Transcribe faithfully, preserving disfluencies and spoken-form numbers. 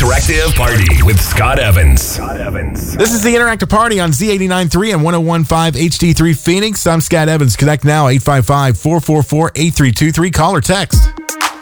Interactive Party with Scott Evans. Scott Evans. This is the Interactive Party on Z eighty-nine point three and one oh one point five H D three Phoenix. I'm Scott Evans. Connect now, eight five five, four four four, eight three two three. Call or text.